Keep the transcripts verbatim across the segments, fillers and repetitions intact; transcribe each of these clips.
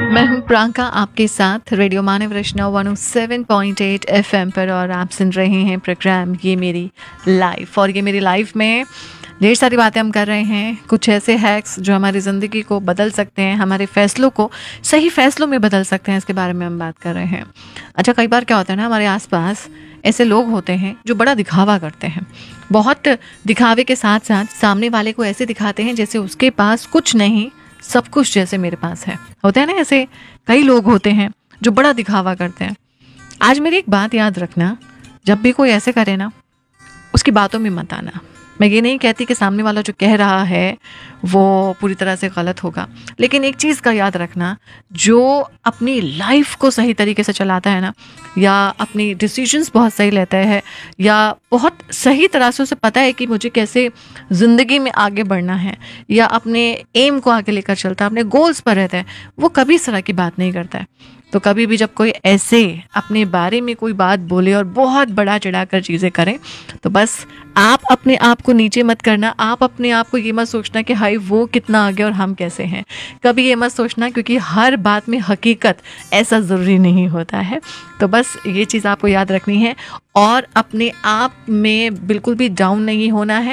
मैं हूं प्रियंका आपके साथ रेडियो मानव रचना एक सौ सात पॉइंट आठ एफएम पर और आप सुन रहे हैं प्रोग्राम ये मेरी लाइफ। और ये मेरी लाइफ में ढेर सारी बातें हम कर रहे हैं, कुछ ऐसे हैक्स जो हमारी ज़िंदगी को बदल सकते हैं, हमारे फैसलों को सही फैसलों में बदल सकते हैं, इसके बारे में हम बात कर रहे हैं। अच्छा, कई बार क्या होता है ना, हमारे आसपास ऐसे लोग होते हैं जो बड़ा दिखावा करते हैं, बहुत दिखावे के साथ साथ सामने वाले को ऐसे दिखाते हैं जैसे उसके पास कुछ नहीं सब कुछ जैसे मेरे पास है। होते हैं ना ऐसे कई लोग होते हैं जो बड़ा दिखावा करते हैं। आज मेरी एक बात याद रखना, जब भी कोई ऐसे करे ना, उसकी बातों में मत आना। मैं ये नहीं कहती कि सामने वाला जो कह रहा है वो पूरी तरह से गलत होगा, लेकिन एक चीज़ का याद रखना, जो अपनी लाइफ को सही तरीके से चलाता है ना, या अपनी डिसीजंस बहुत सही लेता है, या बहुत सही तरह से उसे पता है कि मुझे कैसे ज़िंदगी में आगे बढ़ना है, या अपने एम को आगे लेकर चलता है, अपने गोल्स पर रहता है, वो कभी इस तरह की बात नहीं करता है। तो कभी भी जब कोई ऐसे अपने बारे में कोई बात बोले और बहुत बड़ा चढ़ाकर चीज़ें करें, तो बस आप अपने आप को नीचे मत करना। आप अपने आप को ये मत सोचना कि हाय वो कितना आगे और हम कैसे हैं। कभी ये मत सोचना, क्योंकि हर बात में हकीकत ऐसा ज़रूरी नहीं होता है। तो बस ये चीज़ आपको याद रखनी है और अपने आप में बिल्कुल भी डाउन नहीं होना है।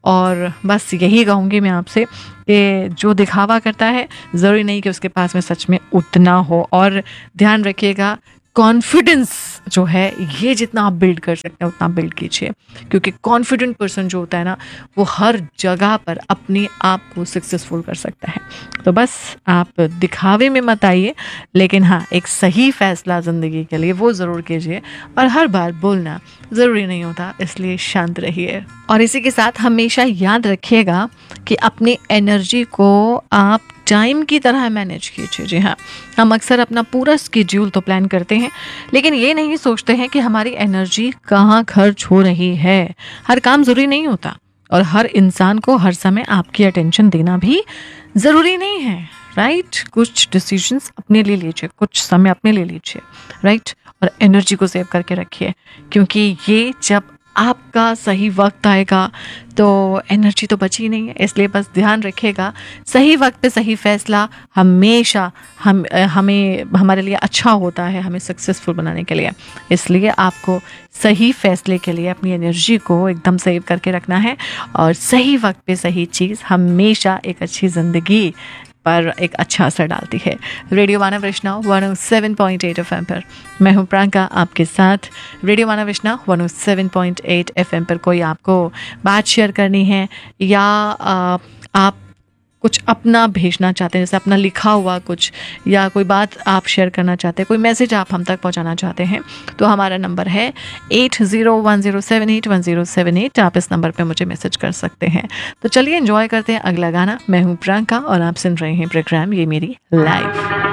और बस यही कहूँगी मैं आपसे कि जो दिखावा करता है ज़रूरी नहीं कि उसके पास में सच में उतना हो। और ध्यान रखिएगा, कॉन्फिडेंस जो है ये जितना आप बिल्ड कर सकते हैं उतना बिल्ड कीजिए, क्योंकि कॉन्फिडेंट पर्सन जो होता है ना, वो हर जगह पर अपने आप को सक्सेसफुल कर सकता है। तो बस आप दिखावे में मत आइए, लेकिन हाँ, एक सही फैसला ज़िंदगी के लिए वो ज़रूर कीजिए। और हर बार बोलना ज़रूरी नहीं होता, इसलिए शांत रहिए। और इसी के साथ हमेशा याद रखिएगा कि अपनी एनर्जी को आप टाइम की तरह मैनेज कीजिए। जी हाँ, हम अक्सर अपना पूरा स्केड्यूल तो प्लान करते हैं, लेकिन ये नहीं सोचते हैं कि हमारी एनर्जी कहाँ खर्च हो रही है। हर काम ज़रूरी नहीं होता और हर इंसान को हर समय आपकी अटेंशन देना भी ज़रूरी नहीं है, राइट। कुछ डिसीजंस अपने लिए लीजिए, कुछ समय अपने लिए लीजिए, राइट। और एनर्जी को सेव करके रखिए, क्योंकि ये जब आपका सही वक्त आएगा तो एनर्जी तो बची नहीं है। इसलिए बस ध्यान रखिएगा, सही वक्त पे सही फैसला हमेशा हम हमें हमारे लिए अच्छा होता है, हमें सक्सेसफुल बनाने के लिए। इसलिए आपको सही फैसले के लिए अपनी एनर्जी को एकदम सेव करके रखना है, और सही वक्त पे सही चीज़ हमेशा एक अच्छी ज़िंदगी पर एक अच्छा असर डालती है। रेडियो मानव रचना एक सौ सात पॉइंट आठ एफएम पर मैं हूं प्रियंका आपके साथ। रेडियो मानव रचना एक सौ सात पॉइंट आठ एफएम पर कोई आपको बात शेयर करनी है, या आ, आप कुछ अपना भेजना चाहते हैं, जैसे अपना लिखा हुआ कुछ, या कोई बात आप शेयर करना चाहते हैं, कोई मैसेज आप हम तक पहुंचाना चाहते हैं, तो हमारा नंबर है eight zero one zero seven eight one zero seven eight. आप इस नंबर पे मुझे मैसेज कर सकते हैं। तो चलिए एंजॉय करते हैं अगला गाना। मैं हूं प्रियंका और आप सुन रहे हैं प्रोग्राम ये मेरी लाइफ।